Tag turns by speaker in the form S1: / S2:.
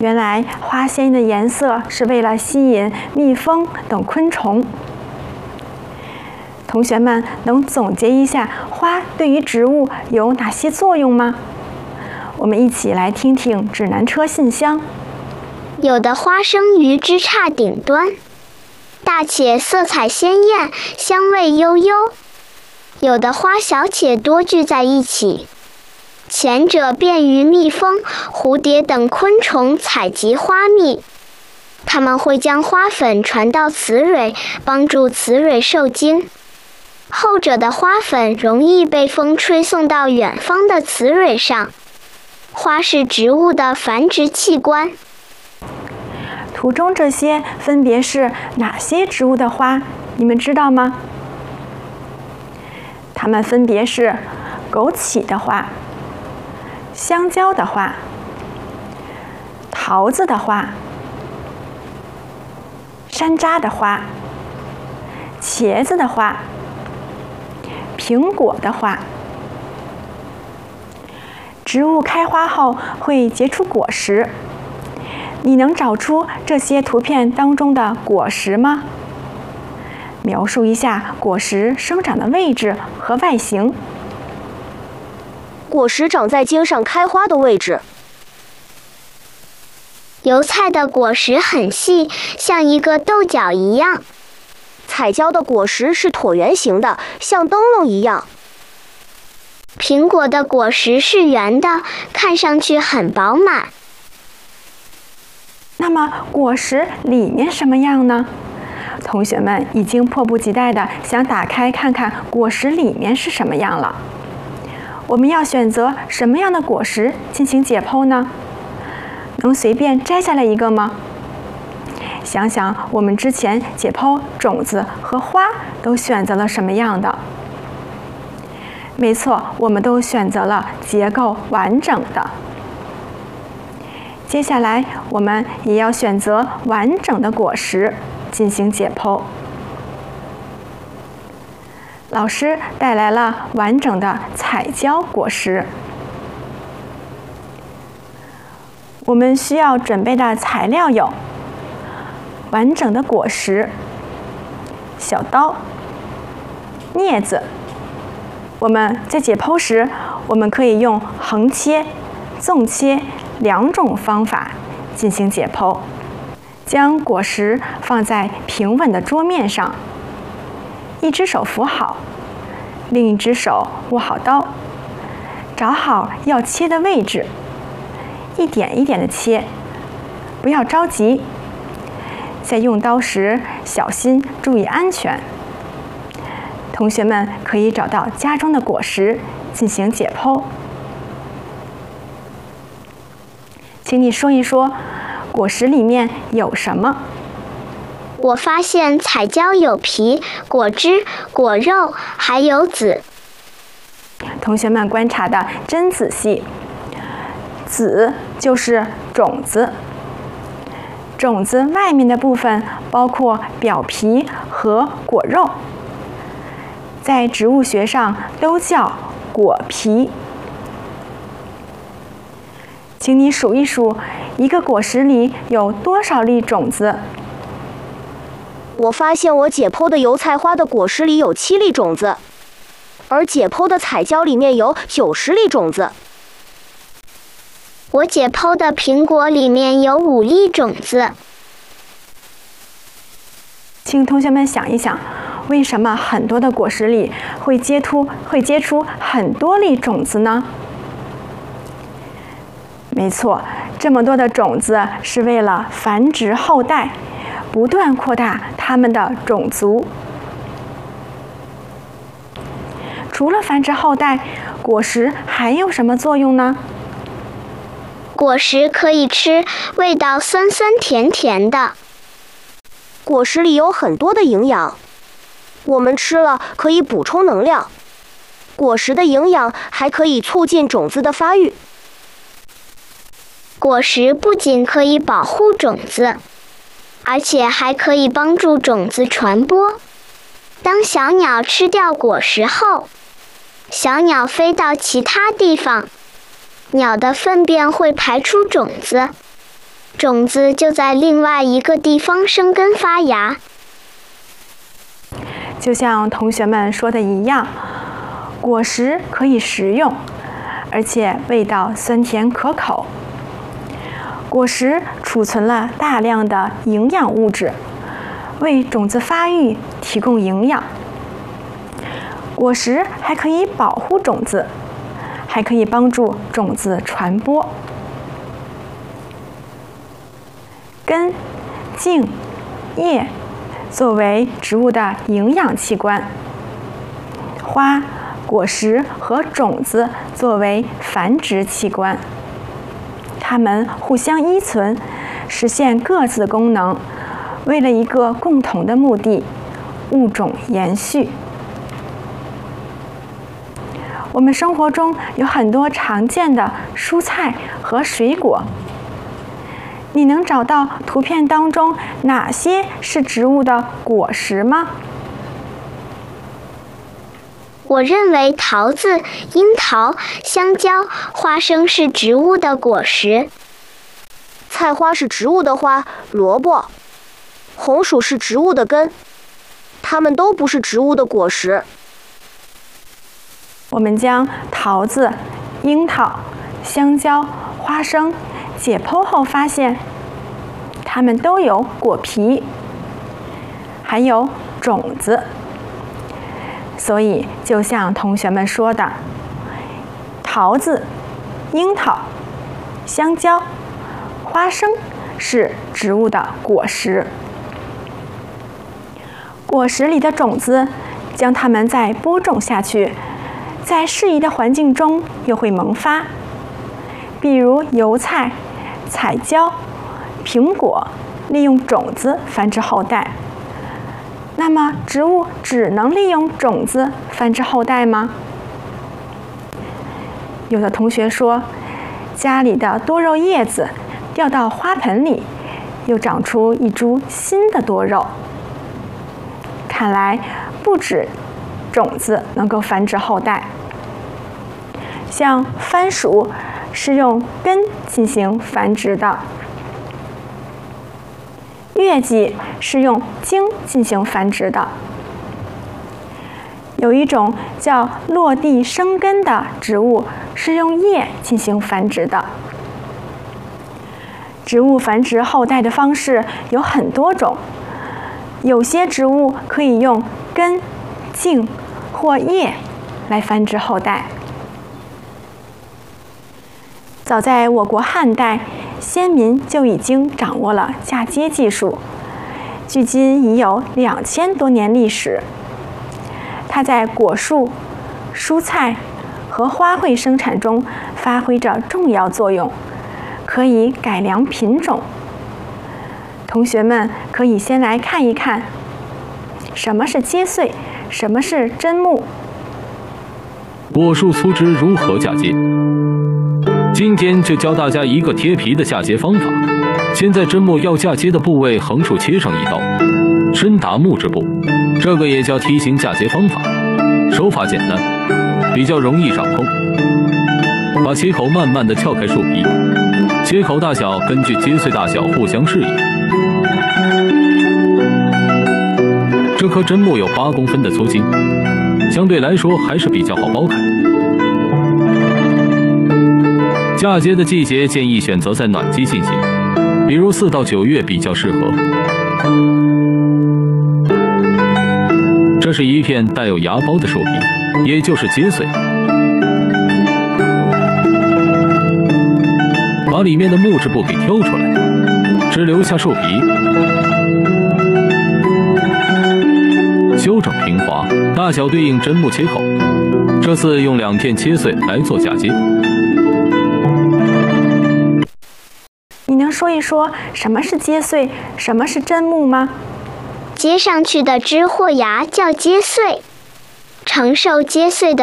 S1: 原来花鲜艳的颜色是为了吸引蜜蜂等昆虫。同学们能总结一下花对于植物有哪些作用吗？我们一起来听听指南车信箱。
S2: 有的花生于枝杈顶端，大且色彩鲜艳，香味悠悠；有的花小且多聚在一起，前者便于蜜蜂、蝴蝶等昆虫采集花蜜，它们会将花粉传到雌蕊，帮助雌蕊受精。后者的花粉容易被风吹送到远方的雌蕊上。花是植物的繁殖器官。
S1: 图中这些分别是哪些植物的花？你们知道吗？它们分别是枸杞的花、香蕉的花、桃子的花、山楂的花、茄子的花、苹果的花。植物开花后会结出果实，你能找出这些图片当中的果实吗？描述一下果实生长的位置和外形。
S3: 果实长在茎上开花的位置。
S2: 油菜的果实很细，像一个豆角一样。
S3: 彩椒的果实是椭圆形的，像灯笼一样。
S2: 苹果的果实是圆的，看上去很饱满。
S1: 那么果实里面什么样呢？同学们已经迫不及待地想打开看看果实里面是什么样了。我们要选择什么样的果实进行解剖呢？能随便摘下来一个吗？想想我们之前解剖种子和花都选择了什么样的？没错，我们都选择了结构完整的。接下来我们也要选择完整的果实进行解剖。老师带来了完整的彩椒果实。我们需要准备的材料有完整的果实、小刀、镊子。我们在解剖时，我们可以用横切、纵切两种方法进行解剖。将果实放在平稳的桌面上，一只手扶好，另一只手握好刀，找好要切的位置，一点一点的切，不要着急。在用刀时小心注意安全。同学们可以找到家中的果实进行解剖。请你说一说果实里面有什么？
S2: 我发现彩椒有皮、果汁、果肉，还有籽。
S1: 同学们观察的真仔细。籽就是种子，种子外面的部分包括表皮和果肉，在植物学上都叫果皮。请你数一数，一个果实里有多少粒种子？
S3: 我发现我解剖的油菜花的果实里有7粒种子，而解剖的彩椒里面有90粒种子。
S2: 我解剖的苹果里面有5粒种子。
S1: 请同学们想一想，为什么很多的果实里会结出很多粒种子呢？没错，这么多的种子是为了繁殖后代，不断扩大它们的种族。除了繁殖后代，果实还有什么作用呢？
S2: 果实可以吃，味道酸酸甜甜的。
S3: 果实里有很多的营养，我们吃了可以补充能量。果实的营养还可以促进种子的发育。
S2: 果实不仅可以保护种子，而且还可以帮助种子传播。当小鸟吃掉果实后，小鸟飞到其他地方，鸟的粪便会排出种子， 种子就在另外一个地方生根发芽。
S1: 就像同学们说的一样，果实可以食用，而且味道酸甜可口。果实储存了大量的营养物质，为种子发育提供营养。果实还可以保护种子，还可以帮助种子传播。根、茎、叶作为植物的营养器官，花、果实和种子作为繁殖器官，它们互相依存，实现各自的功能，为了一个共同的目的——物种延续。我们生活中有很多常见的蔬菜和水果，你能找到图片当中哪些是植物的果实吗？
S2: 我认为桃子、樱桃、香蕉、花生是植物的果实。
S3: 菜花是植物的花，萝卜、红薯是植物的根，它们都不是植物的果实。
S1: 我们将桃子、樱桃、香蕉、花生解剖后发现，它们都有果皮，还有种子。所以，就像同学们说的，桃子、樱桃、香蕉、花生是植物的果实。果实里的种子，将它们再播种下去，在适宜的环境中又会萌发。比如油菜、彩椒、苹果，利用种子繁殖后代。那么，植物只能利用种子繁殖后代吗？有的同学说，家里的多肉叶子掉到花盆里，又长出一株新的多肉。看来，不止种子能够繁殖后代。像番薯是用根进行繁殖的，月季是用茎进行繁殖的。有一种叫落地生根的植物是用叶进行繁殖的。植物繁殖后代的方式有很多种，有些植物可以用根、茎或叶来繁殖后代。早在我国汉代，先民就已经掌握了嫁接技术，距今已有2000多年历史。它在果树、蔬菜和花卉生产中发挥着重要作用，可以改良品种。同学们可以先来看一看，什么是接穗，什么是砧木。
S4: 果树粗枝如何嫁接？今天就教大家一个贴皮的嫁接方法。先在砧木要嫁接的部位横竖切上一刀，深达木质部，这个也叫梯形嫁接方法。手法简单，比较容易掌控。把切口慢慢地撬开树皮，切口大小根据接穗大小互相适应。这棵砧木有8公分的粗茎，相对来说还是比较好剥开。嫁接的季节建议选择在暖季进行，比如4到9月比较适合。这是一片带有芽苞的树皮，也就是接穗。把里面的木质部给挑出来，只留下树皮，修整平滑，大小对应砧木切口。这次用2片切穗来做嫁接。
S1: 你能说一说什么是接穗，什么是砧木吗？
S2: 接上去的枝或芽叫接穗，承受接穗的